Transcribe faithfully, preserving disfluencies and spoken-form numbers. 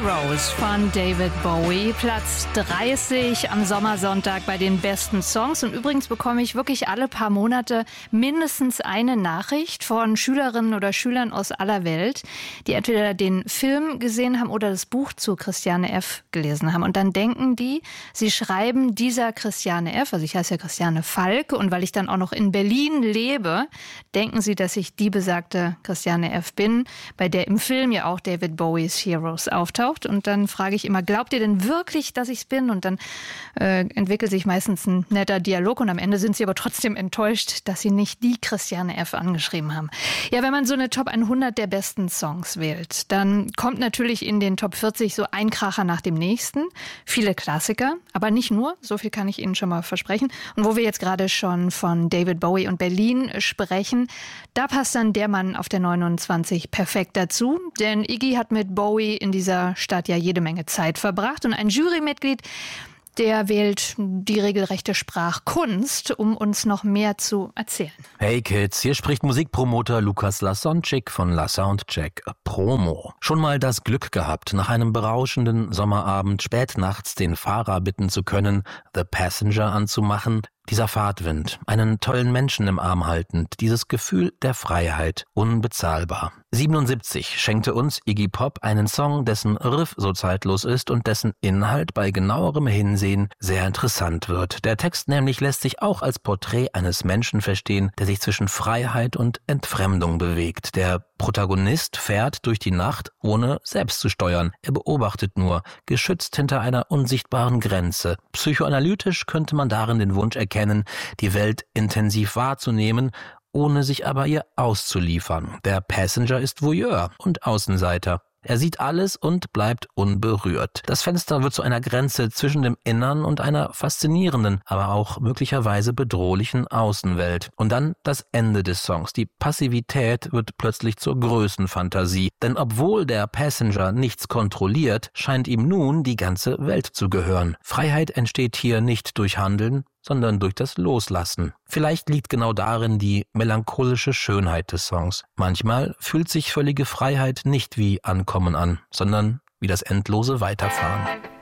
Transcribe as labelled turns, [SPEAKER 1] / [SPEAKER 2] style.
[SPEAKER 1] Heroes von David Bowie, Platz dreißig am Sommersonntag bei den besten Songs. Und übrigens bekomme ich wirklich alle paar Monate mindestens eine Nachricht von Schülerinnen oder Schülern aus aller Welt, die entweder den Film gesehen haben oder das Buch zu Christiane F. gelesen haben. Und dann denken die, sie schreiben dieser Christiane F., also ich heiße ja Christiane Falk, und weil ich dann auch noch in Berlin lebe, denken sie, dass ich die besagte Christiane F. bin, bei der im Film ja auch David Bowies Heroes auftaucht. Und dann frage ich immer, glaubt ihr denn wirklich, dass ich es bin? Und dann äh, entwickelt sich meistens ein netter Dialog und am Ende sind sie aber trotzdem enttäuscht, dass sie nicht die Christiane F. angeschrieben haben. Ja, wenn man so eine Top hundert der besten Songs wählt, dann kommt natürlich in den Top vierzig so ein Kracher nach dem nächsten. Viele Klassiker, aber nicht nur, so viel kann ich Ihnen schon mal versprechen. Und wo wir jetzt gerade schon von David Bowie und Berlin sprechen, da passt dann der Mann auf der neunundzwanzig perfekt dazu, denn Iggy hat mit Bowie in dieser Stadt ja jede Menge Zeit verbracht und ein Jurymitglied, der wählt die regelrechte Sprachkunst, um uns noch mehr zu erzählen.
[SPEAKER 2] Hey Kids, hier spricht Musikpromoter Lukas Lasonczyk von La Soundcheck Promo. Schon mal das Glück gehabt, nach einem berauschenden Sommerabend spät nachts den Fahrer bitten zu können, The Passenger anzumachen? Dieser Fahrtwind, einen tollen Menschen im Arm haltend, dieses Gefühl der Freiheit, unbezahlbar. siebenundsiebzig schenkte uns Iggy Pop einen Song, dessen Riff so zeitlos ist und dessen Inhalt bei genauerem Hinsehen sehr interessant wird. Der Text nämlich lässt sich auch als Porträt eines Menschen verstehen, der sich zwischen Freiheit und Entfremdung bewegt. Der Protagonist fährt durch die Nacht, ohne selbst zu steuern. Er beobachtet nur, geschützt hinter einer unsichtbaren Grenze. Psychoanalytisch könnte man darin den Wunsch erkennen, die Welt intensiv wahrzunehmen, ohne sich aber ihr auszuliefern. Der Passenger ist Voyeur und Außenseiter. Er sieht alles und bleibt unberührt. Das Fenster wird zu einer Grenze zwischen dem Innern und einer faszinierenden, aber auch möglicherweise bedrohlichen Außenwelt. Und dann das Ende des Songs. Die Passivität wird plötzlich zur Größenfantasie. Denn obwohl der Passenger nichts kontrolliert, scheint ihm nun die ganze Welt zu gehören. Freiheit entsteht hier nicht durch Handeln, sondern durch das Loslassen. Vielleicht liegt genau darin die melancholische Schönheit des Songs. Manchmal fühlt sich völlige Freiheit nicht wie Ankommen an, sondern wie das endlose Weiterfahren.